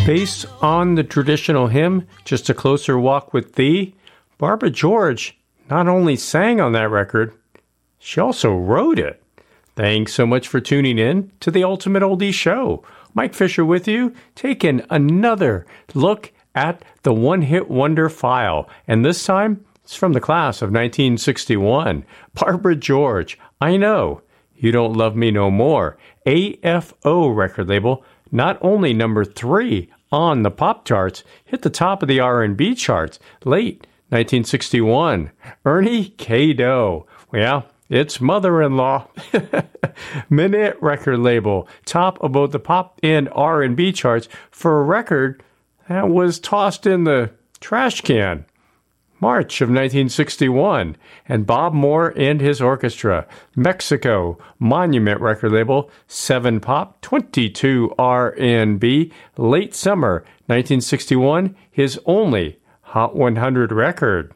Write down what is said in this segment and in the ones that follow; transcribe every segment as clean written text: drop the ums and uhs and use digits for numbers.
Based on the traditional hymn, Just a Closer Walk with Thee, Barbara George not only sang on that record, she also wrote it. Thanks so much for tuning in to the Ultimate Oldie Show. Mike Fisher with you, taking another look at the one-hit wonder file. And this time, it's from the class of 1961. Barbara George, I Know You Don't Love Me No More. AFO record label, not only number 3 on the pop charts, hit the top of the R&B charts late 1961. Ernie K. Doe. Well, it's mother-in-law. Minute record label, top of both the pop and R&B charts for a record that was tossed in the trash can. March of 1961, and Bob Moore and his orchestra. Mexico, Monument record label, 7 pop, 22 R&B. Late summer 1961, his only Hot 100 record.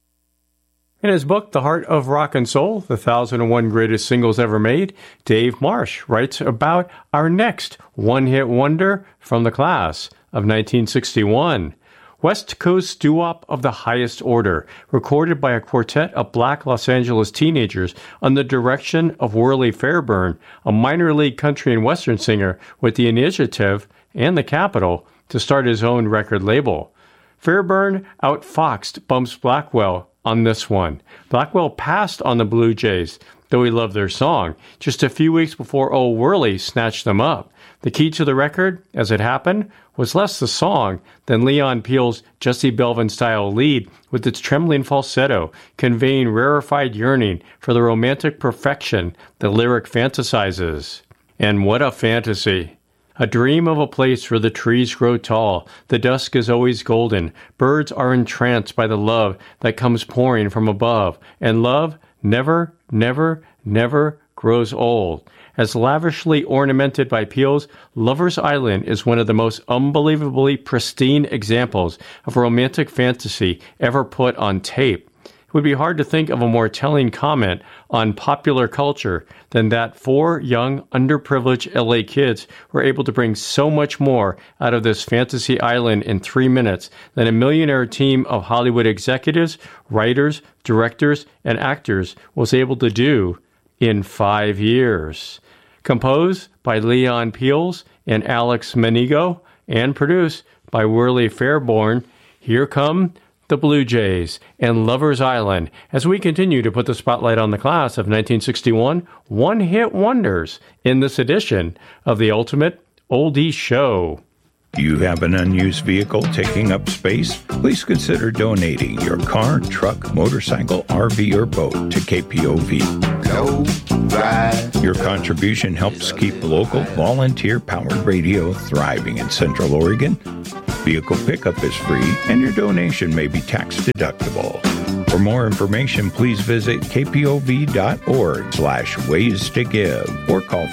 In his book, The Heart of Rock and Soul, The 1001 Greatest Singles Ever Made, Dave Marsh writes about our next one-hit wonder from the class of 1961. West Coast doo-wop of the highest order, recorded by a quartet of black Los Angeles teenagers under the direction of Worley Fairburn, a minor league country and western singer with the initiative and the capital to start his own record label. Fairburn outfoxed Bumps Blackwell on this one. Blackwell passed on the Blue Jays, though he loved their song, just a few weeks before old Worley snatched them up. The key to the record, as it happened, was less the song than Leon Peel's Jesse Belvin-style lead with its trembling falsetto, conveying rarefied yearning for the romantic perfection the lyric fantasizes. And what a fantasy! A dream of a place where the trees grow tall, the dusk is always golden, birds are entranced by the love that comes pouring from above, and love never, never, never grows old. As lavishly ornamented by Peel's, Lover's Island is one of the most unbelievably pristine examples of romantic fantasy ever put on tape. It would be hard to think of a more telling comment on popular culture than that 4 young, underprivileged LA kids were able to bring so much more out of this fantasy island in 3 minutes than a millionaire team of Hollywood executives, writers, directors, and actors was able to do in 5 years. Composed by Leon Peels and Alex Manigo and produced by Worley Fairburn, here come the Blue Jays and Lover's Island as we continue to put the spotlight on the class of 1961 one-hit wonders in this edition of the Ultimate Oldie Show. You have an unused vehicle taking up space? Please consider donating your car, truck, motorcycle, RV, or boat to KPOV. Your contribution helps keep local, volunteer-powered radio thriving in Central Oregon. Vehicle pickup is free, and your donation may be tax-deductible. For more information, please visit kpov.org/ways to give or call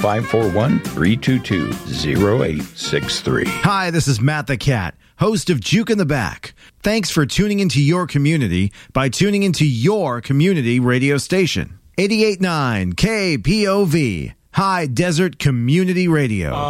541-322-0863. Hi, this is Matt the Cat, host of Juke in the Back. Thanks for tuning into your community by tuning into your community radio station. 88.9 KPOV, High Desert Community Radio.